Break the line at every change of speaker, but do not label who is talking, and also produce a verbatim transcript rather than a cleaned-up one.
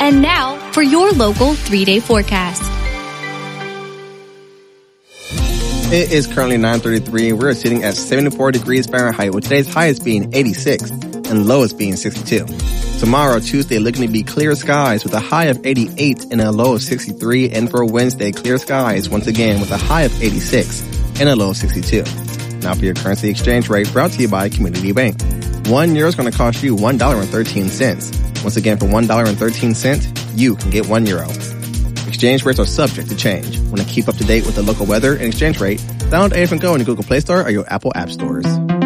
And now for your local three-day forecast.
It is currently nine thirty-three. We're sitting at seventy-four degrees Fahrenheit, with today's highest being eighty-six and lowest being sixty-two. Tomorrow, Tuesday, looking to be clear skies with a high of eighty-eight and a low of sixty-three. And for Wednesday, clear skies once again with a high of eighty-six and a low of sixty-two. Now for your currency exchange rate, brought to you by Community Bank. One euro is going to cost you one dollar and thirteen cents. Once again, for one dollar and thirteen cents, you can get one euro. Exchange rates are subject to change. Want to keep up to date with the local weather and exchange rate? Download A F and Go in the Google Play Store or your Apple App Stores.